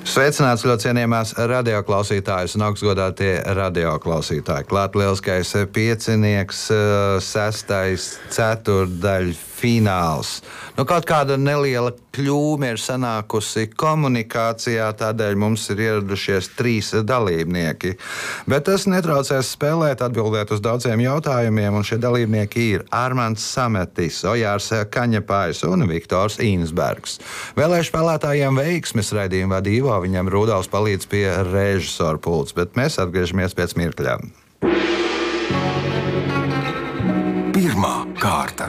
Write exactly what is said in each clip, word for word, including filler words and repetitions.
Sveicināts ļoti cienījamās radioklausītājas un augstgodātie radioklausītāji. Klāt lieliskais piecinieks, sestais ceturtdaļfināls. Nu, kaut kāda neliela kļūme ir sanākusi komunikācijā, tādēļ mums ir ieradušies trīs dalībnieki. Bet tas netraucēs spēlēt, atbildēt uz daudziem jautājumiem, un šie dalībnieki ir Armands Sametis, Ojārs Kaņepājs un Viktors Insbergs. Vēlēšu spēlētājiem veiksmes, raidījuma vadībā viņam Rudolfs palīdz pie režisora pults, bet mēs atgriežamies pēc mirkļām. Pirmā kārta.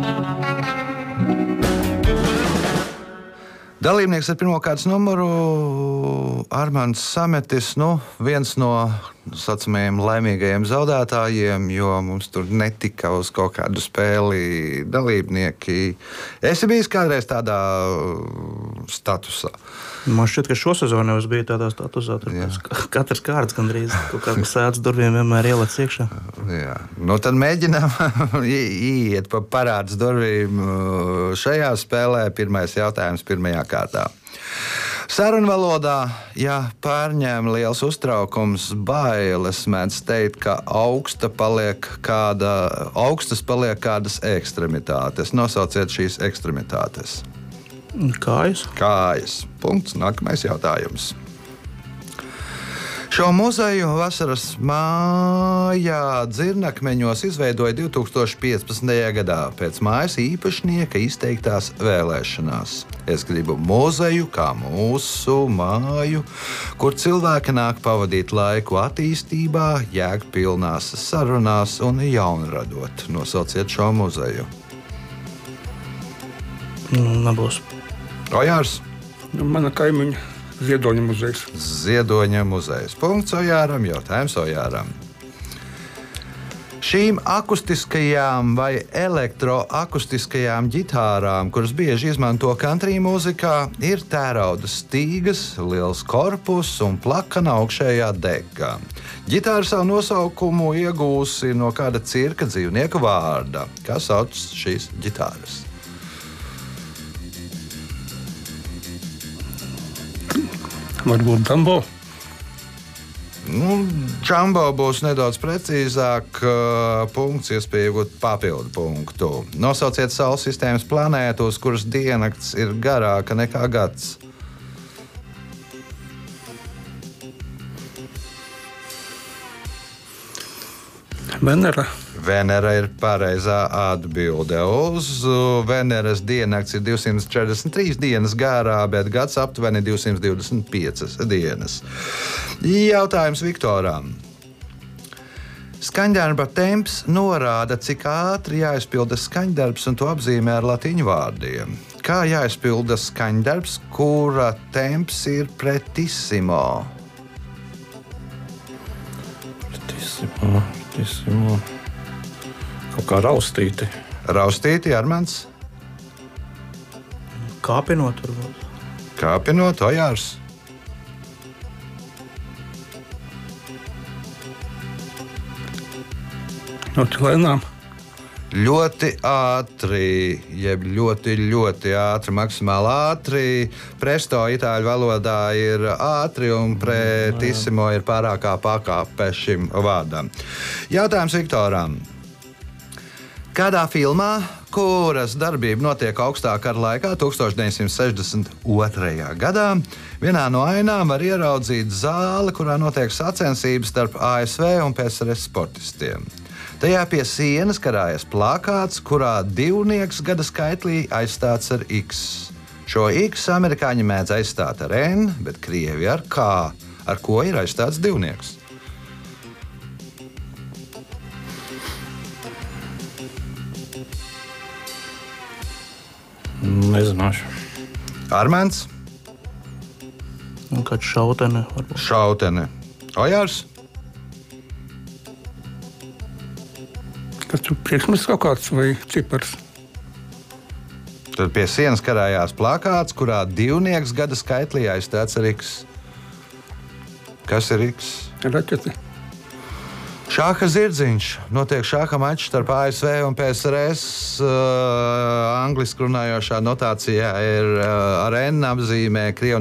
Dalībnieks ar pirmo kārtas numuru Armands Sametis, nu, viens no saucamajiem laimīgajiem zaudētājiem, jo mums tur netika uz kaut kādu spēli dalībnieki. Esi bijis kādreiz tādā statusā? Man šķiet, ka šo sezonu es biju tādā statusā. Katrs kārts gandrīz kaut kādā sēdz durvīm vienmēr ielēc iekšā. Jā. Nu, tad mēģinām iet pa parāds durvīm šajā spēlē. Pirmais jautājums pirmajā kārtā. Sarunvalodā, ja pārņem liels uztraukums, bailes, mēdz teikt, ka augsta paliek kāda, augstas paliek kādas ekstremitātes. Nosauciet šīs ekstremitātes. Kājas. Kājas. Punkts. Nākamais jautājums. Šo muzeju vasaras mājā Dzirnakmeņos izveidoja divi tūkstoši piecpadsmitajā gadā pēc mājas īpašnieka izteiktās vēlēšanās. Es gribu muzeju kā mūsu māju, kur cilvēki nāk pavadīt laiku attīstībā, jēgpilnās sarunās un jaunradot. Nosauciet šo muzeju. Nebūs. Ojārs. Mana kaimiņa Ziedoņa muzejs. Ziedoņa muzejs. Punkts Ojāram, jautājums Ojāram. Šīm akustiskajām vai elektroakustiskajām ģitārām, kuras bieži izmanto country mūzikā, ir tērauda stīgas, liels korpus un plakana augšējā dega. Ģitāra savu nosaukumu iegūsi no kāda cirka dzīvnieka vārda. Kā sauc šīs ģitāras? Varbūt Džambo. Nu, Džambo būs nedaudz precīzāk. Punkts, iespēja iegūt papildu punktu. Nosauciet Saules sistēmas planētu, uz kuras diennakts ir garāka nekā gads. Venera. Venera ir pareizā atbilde. Uz Veneras diennakts ir divsimt četrdesmit trīs dienas garā, bet gads aptuveni divsimt divdesmit piecas dienas. Jautājums Viktoram. Skaņdarba temps norāda, cik ātri jāizpilda skaņdarbs, un to apzīmē ar latīņu vārdiem. Kā jāizpilda skaņdarbs, kura temps ir pretissimo? Pretissimo, pretissimo. Kaut kā raustīti. Raustīti, Armands? Kāpinot, varbūt. Kāpinot, Ojārs? Ļoti lēnām. Ļoti ātri, jeb ļoti, ļoti ātri, maksimāli ātri. Presto itāļu valodā ir ātri un pretissimo ir pārākā pakāpe šim vārdam. Jautājums Viktoram. Kādā filmā, kuras darbība notiek augstā kara laikā, tukstovš deviņsimt sešdesmit otrajā gadā, vienā no ainām var ieraudzīt zāli, kurā notiek sacensības starp A S V un P S R S sportistiem. Tajā pie sienas karājas plakāts, kurā divnieks gada skaitlī aizstāts ar X. Šo X amerikāņi mēdz aizstāt ar N, bet krievi ar K, ar ko ir aizstāts divnieks. Nezināšu. Armands? Kāds šautene. Varbūt. Šautene. Ojārs? Tas tur priekšmets kaut kāds vai cipars? Tad pie sienas karājās plakāts, kurā divnieks gada skaitlī aizstāts ar X. Kas ir X? Raķeti. Šāha zirdziņš. Notiek šāha mačs starp A S V un P S R S. Uh, angliski runājošā notācijā ir uh, ar N apzīmē. Krievu